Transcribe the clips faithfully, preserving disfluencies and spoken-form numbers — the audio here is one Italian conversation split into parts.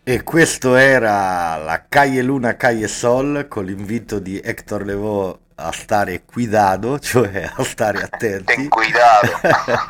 E questo era la Calle Luna Calle Sol con l'invito di Hector Lavoe a stare cuidado, cioè a stare Ten attenti. cuidado.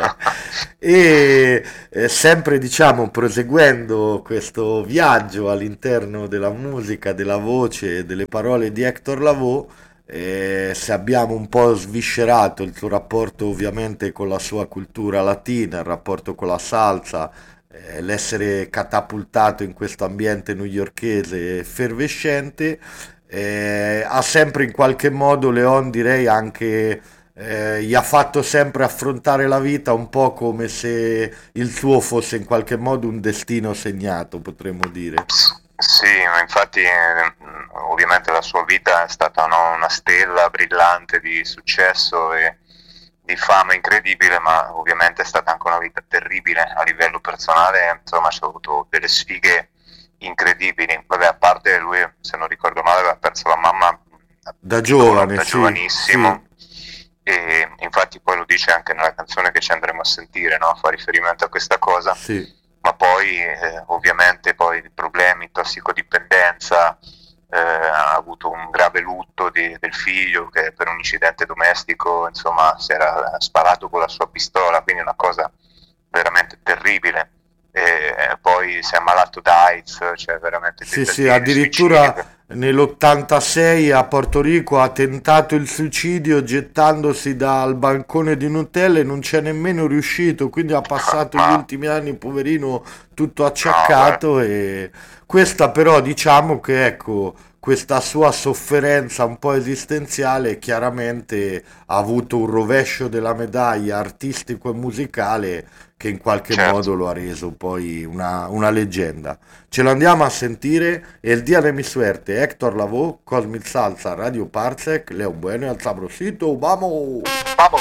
E eh, sempre diciamo proseguendo questo viaggio all'interno della musica, della voce e delle parole di Hector Lavoe, eh, se abbiamo un po' sviscerato il suo rapporto ovviamente con la sua cultura latina, il rapporto con la salsa, eh, l'essere catapultato in questo ambiente newyorkese effervescente, eh, ha sempre in qualche modo Leon direi anche eh, gli ha fatto sempre affrontare la vita un po' come se il suo fosse in qualche modo un destino segnato, potremmo dire. Sì, ma infatti eh, ovviamente la sua vita è stata, no, una stella brillante di successo e di fama incredibile, ma ovviamente è stata anche una vita terribile a livello personale, insomma c'è avuto delle sfighe incredibili. Vabbè, a parte lui, se non ricordo male, aveva perso la mamma a Da piccolo, giovane, da sì, sì, giovanissimo, e infatti poi lo dice anche nella canzone che ci andremo a sentire, no? Fa riferimento a questa cosa, sì. ma poi eh, ovviamente poi problemi, tossicodipendenza, eh, ha avuto un grave lutto di, del figlio che per un incidente domestico insomma si era sparato con la sua pistola, quindi una cosa veramente terribile. E poi si è ammalato da AIDS, cioè veramente Sì, sì, tentativi di suicidio. addirittura nell'ottantasei a Porto Rico ha tentato il suicidio gettandosi dal bancone di un hotel e non c'è nemmeno riuscito, quindi ha passato gli Ma ultimi anni, poverino, tutto no, guarda, acciaccato e questa però diciamo che ecco, questa sua sofferenza un po' esistenziale chiaramente ha avuto un rovescio della medaglia artistico e musicale che in qualche certo. modo lo ha reso poi una, una leggenda. Ce lo andiamo a sentire. El día de mi suerte, Héctor Lavoe, Cosmic Salsa, Radio Parsec, Leo Bueno, El Sabrosito, vamos! Vamos.